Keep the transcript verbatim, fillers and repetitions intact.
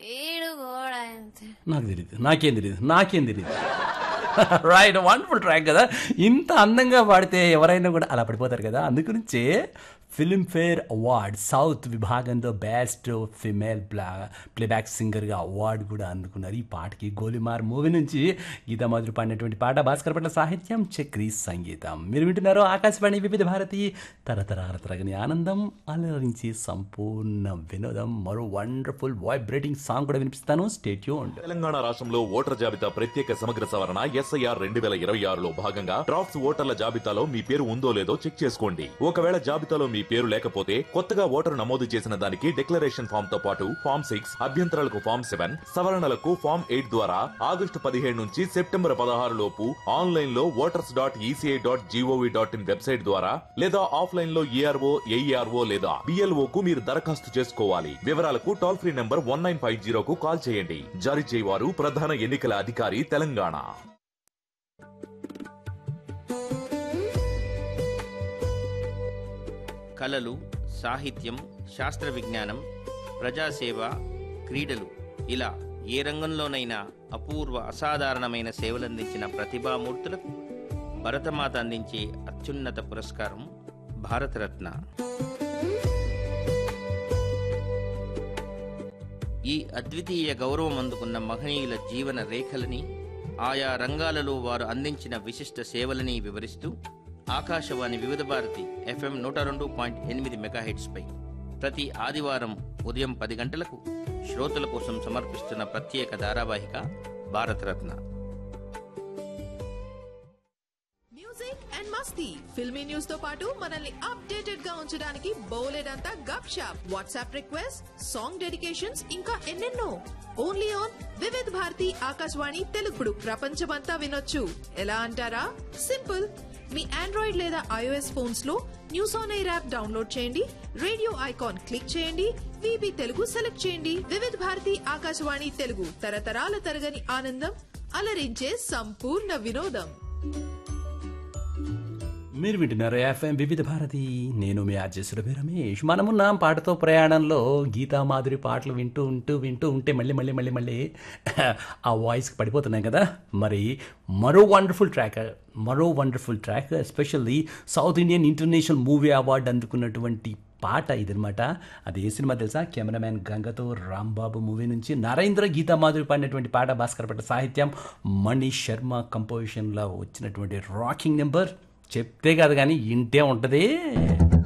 ఈడు కూడా అంతే. నాకు తెలియదు, నాకేం తెలియదు, నాకేం తెలియదు. రైట్, వండర్ఫుల్ ట్రాక్ కదా. ఇంత అందంగా పాడితే ఎవరైనా కూడా అలా పడిపోతారు కదా. అందుగురించే ఫిల్మ్ఫేర్ అవార్డ్ సౌత్ విభాగంలో బెస్ట్ ఫిమేల్ ప్లా ప్లేబ్యాక్ సింగర్గా అవార్డు కూడా అందుకున్నారు. ఈ పాటకి గోలిమార్ మూవీ నుంచి గీతా మాధురి పాడినటువంటి పాట, భాస్కర్ పట్ల సాహిత్యం, చక్రీ సంగీతం. మీరు వింటున్నారు ఆకాశవాణి వివిధ భారతి, తరతరాల తరగని ఆనందం, అలరించి సంపూర్ణ వినోదం. మరో వండర్ఫుల్ వైబ్రేటింగ్ సాంగ్ కూడా వినిపిస్తాను. Stay tuned. తెలంగాణ రాష్ట్రంలో ఓటర్ జాబితా ప్రత్యేక సమగ్ర సవరణ ఎస్ఐఆర్ రెండు వేల ఇరవై ఆరులో భాగంగా డ్రాఫ్ట్స్ ఓటర్ల జాబితాలో మీ పేరు ఉందో లేదో చెక్ చేసుకోండి. ఒకవేళ జాబితాలో మీ పేరు లేకపోతే కొత్తగా ఓటరు నమోదు చేసిన దానికి డిక్లరేషన్ ఫామ్ తో పాటు ఫామ్ సిక్స్, అభ్యంతరాలకు ఫామ్ సెవెన్, సవరణలకు ఫామ్ ఎయిట్ ద్వారా ఆగస్టు పదిహేడు నుంచి సెప్టెంబర్ పదహారు లోపు ఆన్లైన్ లో voters dot ECI dot GOV dot in website ద్వారా లేదా ఆఫ్లైన్ లో ఈఆర్ఓ, ఏఈఆర్ఓ లేదా బిఎల్ఓ కు మీరు దరఖాస్తు చేసుకోవాలి. వివరాలకు toll free number one nine five జీరోకు call చేయండి. జారీ చేయవారు ప్రధాన ఎన్నికల అధికారి, తెలంగాణ. కళలు, సాహిత్యం, శాస్త్ర విజ్ఞానం, ప్రజాసేవ, క్రీడలు ఇలా ఏ రంగంలోనైనా అపూర్వ అసాధారణమైన సేవలందించిన ప్రతిభామూర్తులకు భరతమాత అందించే అత్యున్నత పురస్కారం భారతరత్న. ఈ అద్వితీయ గౌరవం అందుకున్న మహనీయుల జీవన రేఖలని, ఆయా రంగాలలో వారు అందించిన విశిష్ట సేవలని వివరిస్తూ ఆకాశవాణి వివిధ భారతి ఎఫ్ఎం నూట రెండు పాయింట్ ఎనిమిది మెగాహెట్స్ పై ప్రతి ఆదివారం ఉదయం పది గంటలకు శ్రోతల కోసం సమర్పిస్తున్న ప్రత్యేక ధారావాహిక Bharat Ratna. Music and Masti, filmy news తో పాటు మనల్ని అప్డేటెడ్ గా ఉంచడానికి బోలెడంతా గప్ shop, WhatsApp request, song dedications, ఇంకా ఎన్నెన్నో. Only on Vividh Bharati Akashvani తెలుగుడు. ప్రపంచమంతా వినొచ్చు. ఎలా అంటారా? సింపుల్. మీ ఆండ్రాయిడ్ లేదా ఐఓఎస్ ఫోన్స్ లో news on air app download చేయండి, రేడియో ఐకాన్ క్లిక్ చేయండి, వీబీ తెలుగు సెలెక్ట్ చేయండి. వివిధ భారతి ఆకాశవాణి తెలుగు, తరతరాల తరగని ఆనందం, అలరించే సంపూర్ణ వినోదం. మీరు వింటున్నారు ఎఫ్ఎం వివిధ భారతి. నేను మీ ఆర్జే సురభి రమేష్. మనమున్నాం పాటతో ప్రయాణంలో. గీతా మాధురి పాటలు వింటూ ఉంటూ వింటూ ఉంటే మళ్ళీ మళ్ళీ మళ్ళీ మళ్ళీ ఆ వాయిస్కి పడిపోతున్నాయి కదా. మరి మరో వండర్ఫుల్ ట్రాక్ మరో wonderful track especially south Indian international movie award అందుకున్నటువంటి పాట ఇదనమాట. అది ఏ సినిమా తెలుసా? కెమెరామ్యాన్ గంగతో రాంబాబు మూవీ నుంచి నరేంద్ర గీతా మాధురి పాడినటువంటి పాట, భాస్కర్ పట్ల సాహిత్యం, మణి శర్మ కంపోజిషన్లో వచ్చినటువంటి రాకింగ్ నెంబర్. చెప్తే కాదు కానీ ఇంటే ఉంటుంది.